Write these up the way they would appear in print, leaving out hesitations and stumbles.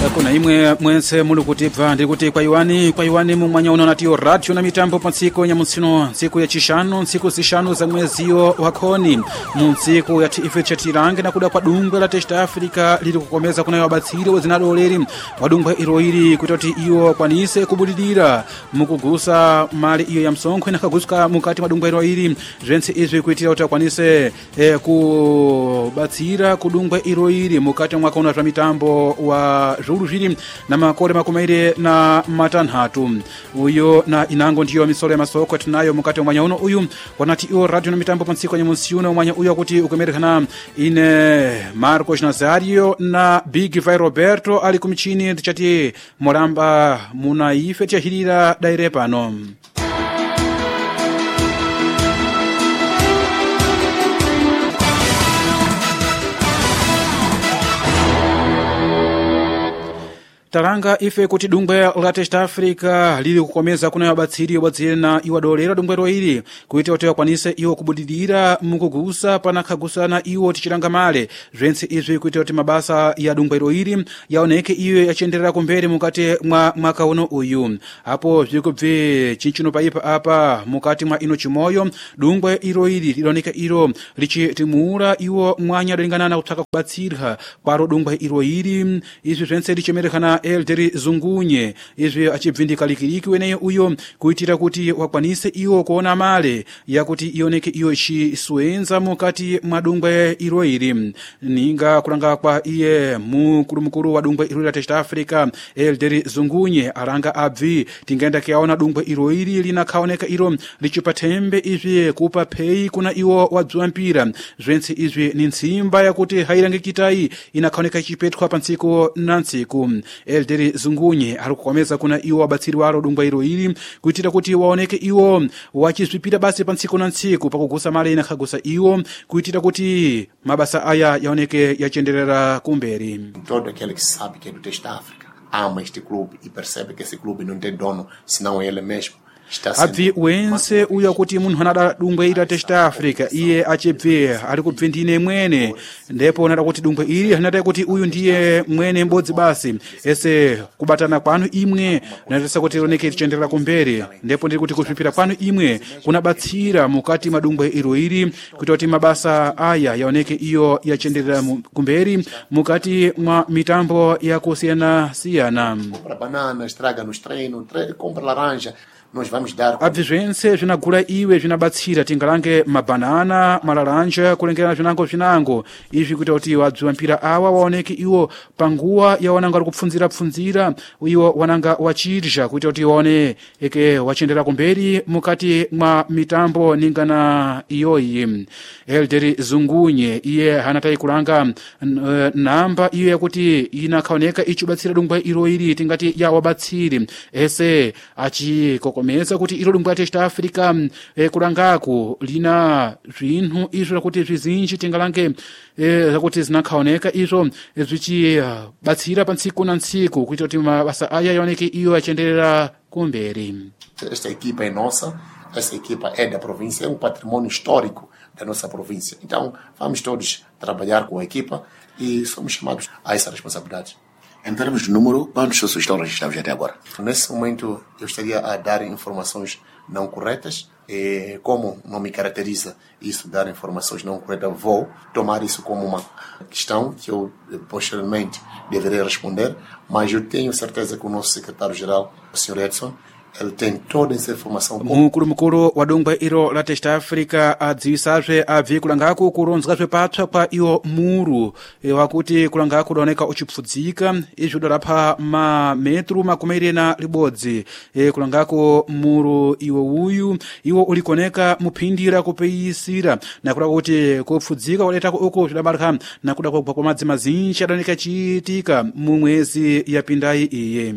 kuna imwe mwense muli kutibva ndiri kuti kwaiwani mumwanya uno natiyo radio na mitambo pa ntsiku nyamutsino ntsiku ya chishanu ntsiku zishanu za mweziyo wakhoni mu ntsiku yati ife chatirange nakuda kwa dungwe la test africa lili kukomeza kunayo abatsiri wazinadoleri wa dungwe ilo ili kuti iyo kwanise kubudidira mukugusa mali iyo ya msonkho inakagusuka mukati mwa dungwe ilo ili zvense izvi kuitira kuti akwanise kubatsira kudungwe ilo ili mukati mwaka uno zva mitambo wa zulu zviri na makore makumaire na matanhatu uyo na inango ndiyo misolo ya masoko tunayo mukati mwanya uno uyu wanati iyo radio na mitambo pansiko nyamunsiyuno mwanya uyu kuti ukumerekana ine Marcos Nazario na Big Vai Roberto ali kumichini tichati moramba muna ife tiahirira daire pano. Taranga ife kuti dungwe la Test Africa lili kukomeza kuna yabatsiri wadzirena iwadolera dungwe roili kuita kuti wakwanise iwo kubudidira mukugusa panakagusana iwo tichiranga male zvense izvi kuita kuti mabasa ya dungwe roili yaoneke iyo yachenderera kumberi mukati mwa mwaka uno uyu apo zvikubve chinchino paipa apa mukati mwa ino chimoyo dungwe iroili liloneka iro lichitimura iwo mwanya dolingana na kutaka kubatsirha kwaro dungwe iroili izvi zvense lichemerekana Elderi Zungunye izvi achibvindika likiriki weneyo uyo kuitira kuti wakwanise iwo kuona male yakuti ioneke iyo chisuenza mukati mwa dungwe iro iri ninga kulanga kwa iye mukuru wa dungwe iro la Test Africa Elderi Zungunye aranga abvi tingenda kiaona dungwe iro iri linakaoneka iro lichipatembe izvi kupa pei kuna iwo wadzua mpira zvense izvi ni nsimba yakuti hairangikitai inakaoneka chipetwa pansiko na ntsiku Elderi Zungunye arikukomeza kuna iwo abatsiri waro dungwe iro ili kuitira kuti waoneke iwo wachizvipira basi pantsiku na ntsiku pakugusa mali inakagusa iwo kuitira kuti mabasa aya yaoneke yachenderera kumberi. Todo aquele que sabe que é do Test Africa ama este clube e percebe que esse clube não tem dono senão ele mesmo. Abvi wense uya kuti munhu anada dungwe ira Test Africa iye achibve ari kubve ndine mwene ndipo nada kuti dungwe iri hanata kuti uyu ndiye mwene mbodzi basi ese kubatana kwanu imwe natesa kuti roneke tichenderera kumberi ndipo ndiri kuti kuzvipira kwanu imwe kunabatsira mukati madungwe iro iri kuti mabasa aya yaoneke iyo yachenderera kumberi mukati mwa mitambo yakusiyana siyana. Compra banana, estraga nos treinos, compra laranja. Nós vamos dar abvi zvense zvinagula iwe zvinabatsira tingalange mabanana malaranja kulengera zvinango izvi kuita kuti wadzua mpira awa waoneke iwo panguwa yawananga kupfunzira iwo wananga wachirja kuita kuti waoneke wachendera kumberi mukati mwa mitambo ningana iyoyi. Elderi Zungunye iye hanatai kulanga namba iyo yakuti inakaoneka ichibatsira dungwe iro iri tingati ya wabatsiri ese achikokomeza kuti iro dungwe la Test Africa kulangako lina zvinhu izvo kuti zvizinji tingalange zakuti zinakaoneka izvo zvichibatsira pantsiku na ntsiku kuita kuti mabasa aya yaoneke iyo yachenderera kumberi. Esta equipa é nossa, essa equipa é da província, é patrimônio histórico da nossa província. Então, vamos todos trabalhar com a equipa e somos chamados a essa responsabilidade. Em termos de número, quantos sócios estão registrados até agora? Nesse momento, eu estaria a dar informações não corretas. E como não me caracteriza isso, dar informações não corretas, vou tomar isso como uma questão que eu posteriormente deverei responder. Mas eu tenho certeza que o nosso secretário-geral, o Sr. Edson, ele tem toda essa informação. Mukuru wa dungwe iro la Test Africa adziwisazve abvi kulangako kuronzwazve patsva kwa iwo muru wakuti kulangako daoneka uchipfudzika izvi udalapha mametru makumairi na libodzi kulangako muru iwo ulikoneka muphindira kupeyisira nakuda kuti kupfudzika kudetako uko zvidabalika nakuda kwa madzi mazinji adaoneka chiitika mu mwezi yapindayi iye.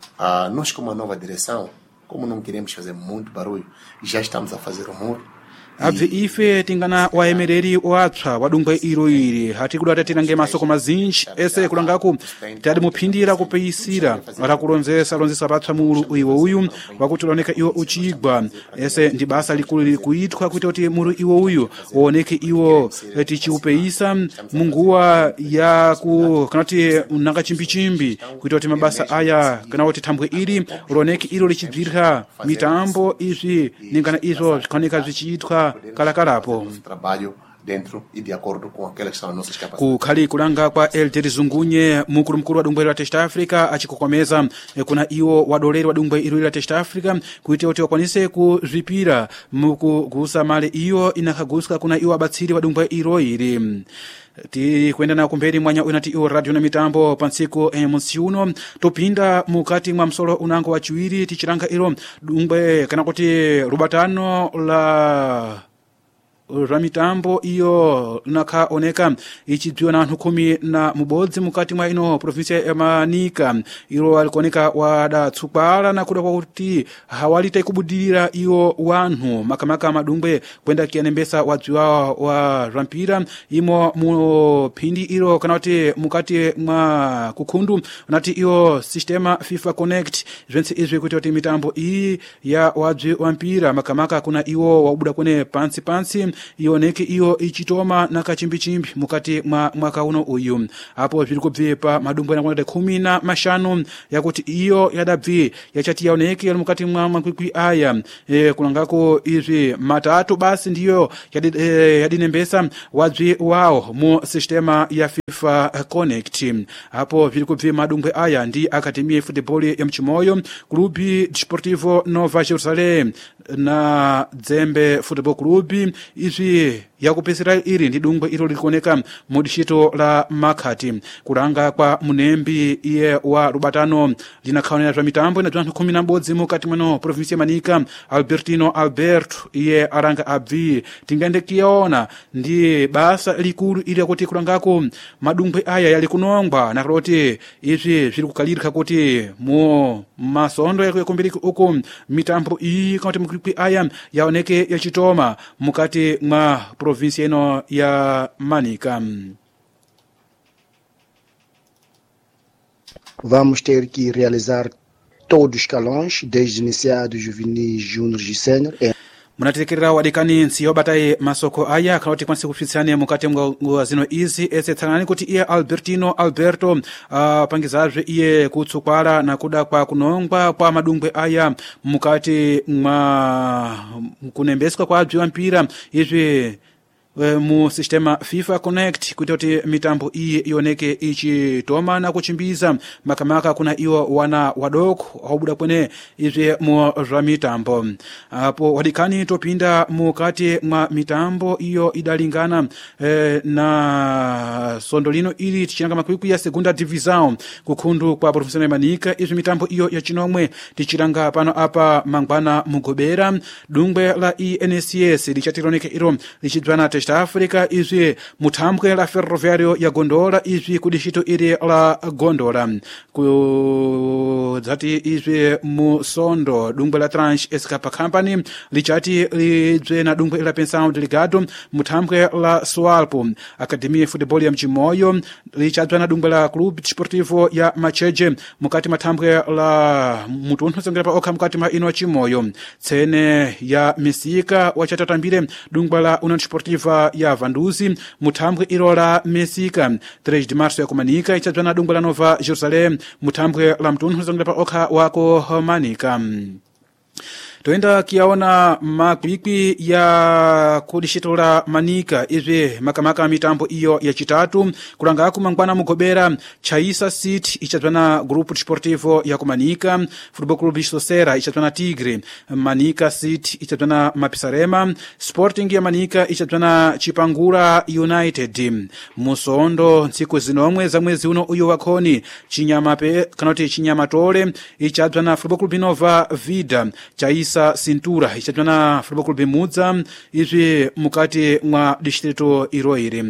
Nós como a nova direção, como não queremos fazer muito barulho, já estamos a fazer o muro abve ife tingana waemereri watsva wadungwe iro iri hatikuda tatirange masoko mazinji ese kulangaku tadi muphindira kupeyisira rakulonzesa patsva mulu iwo uyu wakuti laoneka iwo uchigwa ese ndi basa likulu lili kuitwa kuti kuti mulu iwo uyu uoneke iwo tichiupeyisa munguwa ya kana kuti nanga chimbichimbi kuti kuti mabasa aya kana kuti thambwe ili uoneke ilo lichibvirha mitambo izvi ningana izo zikaoneka zichiitwa kalakalapo dentro e de acordo com aquelas que são as nossas capacidades. Kukhali kulanga kwa Elder Zungunye mukulu wa dungwe la Test Africa achikokomeza kuna iwo wadoleri wa dungwe ilo la Test Africa kuite kuti wakwanise kuzvipira mukugusa mali iyo inakaguska kuna iwo abatsiri wa dungwe ilo iri. Ti kuenda na kumberi mwanya unati iwo radio na mitambo pansiku musi uno tupinda mukati mwa msolo unango wa chiwiri tichiranga ilo dungwe kana kuti rubatano la ramitambo iyo nakaoneka ichidziwa na anthu 11 mukati mwa ino provinsia ya Manika ilo alikuoneka wadatsukala na kuda kuti hawalita ikubudirira iyo wanthu makamaka madungwe kwenda kianembesa wadziwa wa rampira imo muphindi ilo kana kuti mukati mwa kukhundu nati iyo sistema FIFA Connect zvense izvi kuti kuti mitambo iyi ya wadzi wampira makamaka kuna iwo wabuda kwene pansi ioneke iyo ichitoma na kachimbichimbi mukati mwa mwaka uno uyu apo zviri kubve pa madungwe na 15 yakuti iyo yadabve yachati yaoneke yali mukati mwa makwikwi aya kulangako izvi matatu basi ndiyo yadinembesa wadzwi wao mu sistema ya FIFA Connect apo zviri kubve madungwe aya ndi Akademia ya Futebol ya Mchimoyo Clube Desportivo Nova Jerusalem na Dzembe Football Club izvi yakupesera iri ndi dungwe ilo likuoneka mudishito la Makati kulanga kwa munembi iye wa rubatano linakhaonera zva mitambo ina dzanthu 11 mukati mwano provinsia Manika Albertino Alberto iye aranga abvi tingaendekiona ndi basa likulu ili yakuti kulangako madungwe aya yali kunongwa na kuti izvi zviri kukalirika kuti mu masondo yakumbiriki uko mitambo iyi kuti mukwi aya yaoneke yachitoma mukati mwa província ino ya Manica. Vamos ter que realizar todos os escalões, desde iniciado, juvenis, júniores e sênior. Munatekerera wadikani nsiyo bataye masoko aya kana kuti kwanse kupfitsane mukati mwa zino izi etsetsanani kuti iye Albertino Alberto pangizazve iye kutsukwala na kuda kwa kunongwa kwa madungwe aya mukati mwa kunembeswa kwa abzi wampira izvi mu sistema FIFA Connect kuti mitambo iyi ioneke ichitoma na kuchimbiza makamaka kuna iwo wana wadoko aubuda kwene izvi mu mitambo apo wadikani topinda mukati mwa mitambo iyo idalingana na sondo lino ili tichinanga makwikwi ya segunda divisão kukhundu kwa provinsia ya Manika izvi mitambo iyo yachinomwe tichiranga pano apa mangwana mugobera dungwe la INSS lichatironeke iro lichidzwana Test Africa izvi muthambwe la ferroviário ya Gondola izvi kudishito iri la Gondola kudzati izvi musondo dungwe la Trans Escapa Company lichati lidzwe na dungwe la Pensão Delegado muthambwe la Swalpo Academia Futebol ya Mchimoyo lichadzwa na dungwe la Clube Desportivo ya Macheche mukati mathambwe la mutunthu sengera pa okha mukati ma ino wa Chimoyo tsene ya Mesika wachatatambire dungwe la União Desportiva ya Vanduzi muthambwe ilo la Mesika 3 de março ya kumanika ichadzwa na dungwe la Nova Jerusalem muthambwe la mtunthu sengera pa okha wako Manika. Toenda kiaona makwikwi ya kudishito la Manika izvi makamaka mitambo iyo ya chitatu kulanga kumangwana mugobera Chaisa City ichadzwa na Grupo Desportivo ya kumanika Football Club Sosera ichadzwa na Tigre Manika City ichadzwa na Mapisarema Sporting ya Manika ichadzwa na Chipangura United musondo ntsiku zinomwe za mwezi uno uyo wakhoni Chinyamape kanoti Chinyamatole ichadzwa na Football Club Nova Vida Chaisa Cintura ichadzwa na Football Club Mudza izvi mukati mwa distrito iro iri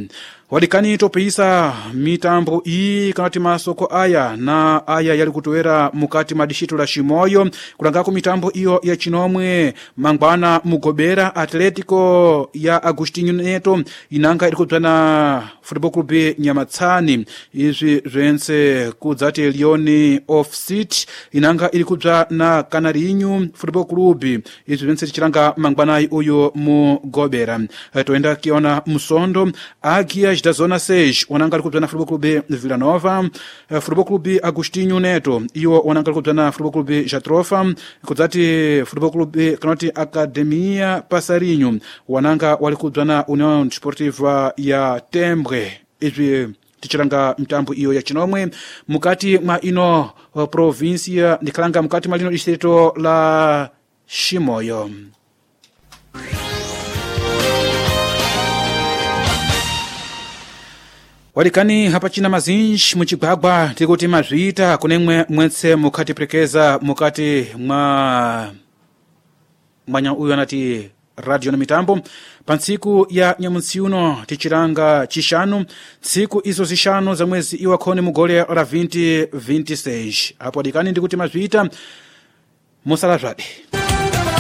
wadikani topisa mitambo iyi kanati masoko aya na aya yali kutowera mukati madishito la Chimoio kulangako mitambo iyo ya chinomwe mangwana mugobera Atletico ya Agostinho Neto inanga ili kudzana Football Club Nyamatsani izvi zvense kudzati Lioni Offset inanga ili kudza na Canarinho Football Club izvi zvense tichiranga mangwana uyo mugobera toenda kiona msondo Agia da Zona 6 wananga ali kudzana Football Club Vila Nova Football Club Agostinho Neto iyo wananga ali kudzana Football Club Jatrofa kudzati Football Club kanoti Academia Passarinho wananga wali kudzana União Desportiva ya Tembre izvi tichiranga mitambo iyo ya chinomwe mukati mwa ino provincia ndikalanga mukati mwa lino distrito la Chimoio. Walikani hapa china mazinji muchigwagwa tikuti mazvita kunemwe mwetse mukati prekeza mukati mwanya uyo anati radio na mitambo pansiku ya nyamutsiuno tichiranga chishanu tsiku izo zishanu za mwezi iwakhoni mugole la 2026 hapo walikani ndikuti mazvita musalazvade.